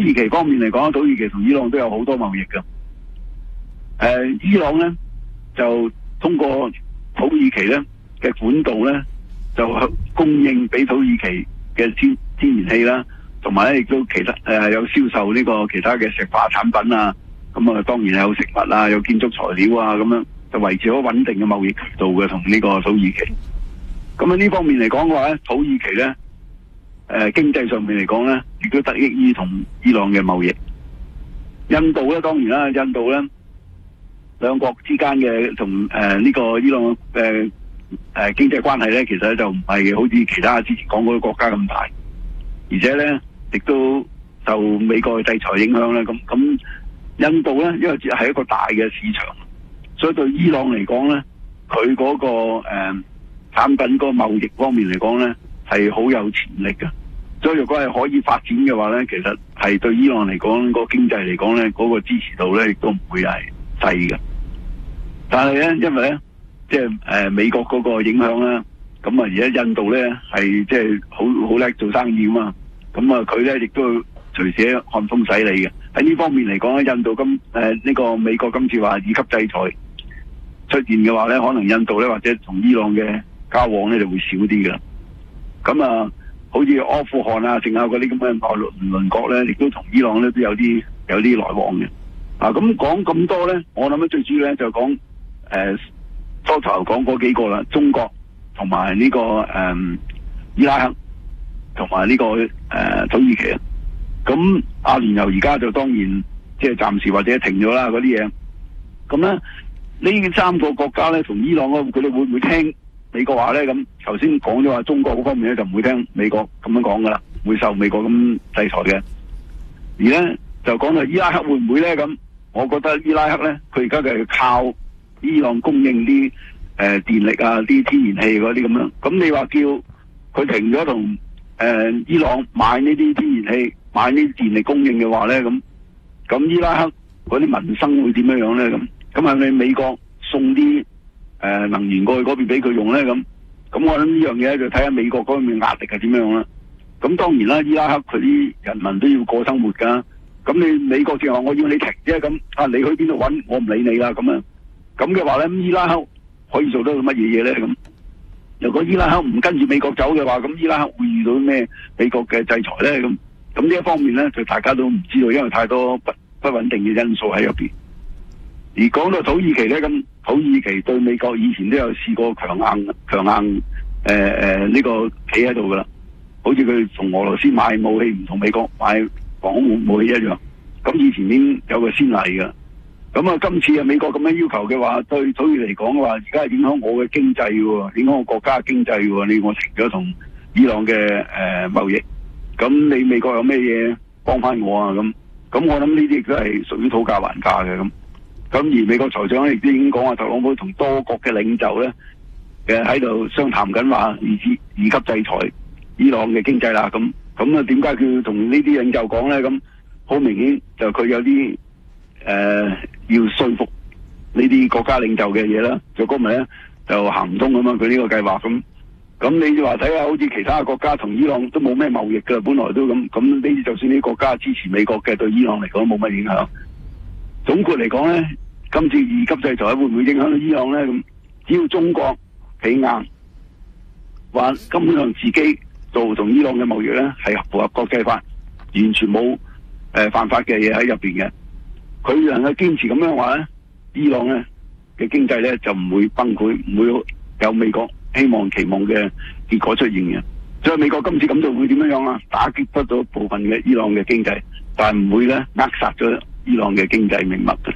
耳其方面嚟講，土耳其同伊朗都有好多貿易嘅。伊朗咧就通過土耳其咧嘅管道咧，就供應俾土耳其嘅天然氣啦，同埋咧亦都其他有銷售呢個其他嘅石化產品啊。咁啊，當然有食物啊，有建築材料啊，咁樣就維持咗穩定嘅貿易渠道嘅，同呢個土耳其。咁啊呢方面嚟講嘅話咧，土耳其咧經濟上面嚟講咧，亦都得益於同伊朗嘅貿易。印度咧當然啦，印度咧兩國之間嘅同呢個伊朗嘅經濟關係咧，其實就唔係好似其他之前講嗰啲國家咁大，而且咧亦都受美國嘅制裁影響咧。咁印度咧因為係一個大嘅市場，所以對伊朗嚟講咧，佢嗰個產品嗰個貿易方面嚟講咧係好有潛力嘅。所以如果係可以發展嘅話咧，其實係對伊朗嚟講個經濟嚟講咧，嗰個支持度咧亦都唔會係細嘅。但係咧，因為咧即係美國嗰個影響啦，咁啊而家印度咧係即係好叻做生意啊嘛，咁啊佢咧亦都隨時看風使舵嘅。喺呢方面嚟講咧，印度呢個美國今次話2級制裁出現嘅話咧，可能印度咧或者同伊朗嘅交往咧就會少啲嘅。咁啊，好似阿富汗啊，剩下嗰啲咁嘅鄰國咧，亦都同伊朗咧都有啲來往嘅。咁講咁多咧，我諗咧最主要咧就講初頭講嗰幾個啦，中國同埋呢個伊拉克同埋呢個土耳其啊。咁阿聯酋而家就當然即係暫時或者停咗啦嗰啲嘢。咁咧呢3個國家咧同伊朗佢哋會唔會聽美國話咧？咁頭先講咗話中國嗰方面咧就唔會聽美國咁樣講噶啦，會受美國咁制裁嘅。而咧就講到伊拉克會唔會咧？咁我覺得伊拉克咧佢而家就係靠伊朗供應啲電力啊、啲天然氣嗰啲咁樣。咁你話叫佢停咗同伊朗買呢啲天然氣、買呢啲電力供應嘅話咧，咁伊拉克嗰啲民生會點樣樣咧？咁係咪美國送啲能源過去嗰邊俾佢用咧？咁我諗呢樣嘢就睇下美國嗰邊壓力係點樣啦。咁當然啦，伊拉克佢啲人民都要過生活噶。咁你美國就話我要你停啫，咁你去邊度搵我唔理你啦。咁嘅話咧，伊拉克可以做到乜嘢嘢咧？咁如果伊拉克唔跟住美國走嘅話，咁伊拉克會遇到咩美國嘅制裁咧？咁呢一方面咧，就大家都唔知道，因為太多不穩定嘅因素喺入邊。而講到土耳其咧，咁土耳其對美國以前都有試過強硬呢個企喺度噶啦，好似佢同俄羅斯買武器唔同美國買防空武器一樣。咁以前已經有個先例噶。咁今次美國咁樣要求嘅話，對土耳其嚟講嘅話，而家係影響我嘅經濟嘅，影響我國家嘅經濟嘅。我停咗同伊朗嘅貿易，咁你美國有咩嘢幫翻我啊？咁我諗呢啲亦都係屬於討價還價嘅。咁而美國財長亦都已經講話，特朗普同多國嘅領袖咧喺度商談緊話二級制裁伊朗嘅經濟啦。咁點解佢要同呢啲領袖講咧？咁好明顯就佢有啲要說服呢啲國家領袖嘅嘢啦。就今日咧就行唔通咁嘛，佢呢個計劃咁你就話睇下，好似其他國家同伊朗都冇咩貿易㗎，本來都咁呢啲就算呢啲國家支持美國嘅，對伊朗嚟講冇乜影響。總括嚟講咧，今次二級制裁會唔會影響到伊朗咧？咁只要中國企硬，話根本上自己做同伊朗嘅貿易咧係符合國際法，完全冇犯法嘅嘢喺入邊嘅，佢能夠堅持咁樣話咧，伊朗咧嘅經濟咧就唔會崩潰，唔會有美國期望嘅結果出現嘅。所以美國今次咁做會點樣啊？打擊得到部分嘅伊朗嘅經濟，但係唔會咧扼殺咗伊朗嘅經濟命脈嘅。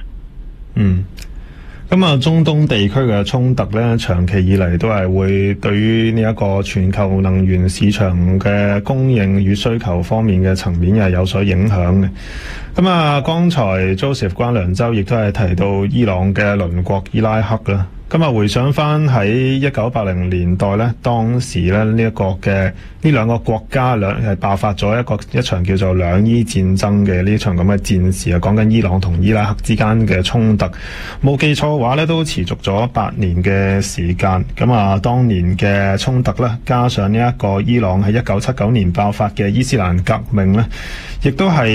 咁中東地區嘅衝突咧，長期以嚟都係會對於呢一個全球能源市場嘅供應與需求方面嘅層面係有所影響嘅。剛才 Joseph 關良洲亦都係提到伊朗嘅鄰國伊拉克啦。回想翻喺1980年代咧，當時咧呢兩個國家係爆發咗一場叫做兩伊戰爭嘅呢場咁嘅戰事啊，講緊伊朗同伊拉克之間嘅衝突。冇記錯嘅話咧，都持續咗8年嘅時間。當年嘅衝突咧，加上呢一個伊朗喺1979年爆發嘅伊斯蘭革命咧，亦都係